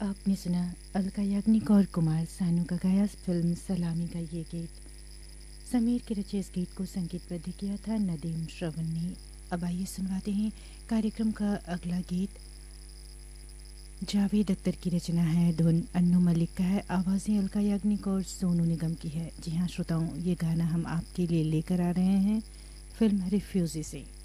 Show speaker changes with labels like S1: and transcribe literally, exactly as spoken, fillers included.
S1: आपने सुना अलका याग्निक और कुमार सानू का गाया फिल्म सलामी का ये गीत। समीर के रचे इस गीत को संगीतबद्ध किया था नदीम श्रवण ने। अब आइए सुनवाते हैं कार्यक्रम का अगला गीत। जावेद अख्तर की रचना है, धुन अन्नू मलिक का है, आवाज़ें अलका याग्निक और सोनू निगम की है। जी हाँ श्रोताओं, ये गाना हम आपके लिए लेकर आ रहे हैं फिल्म रिफ्यूजी से।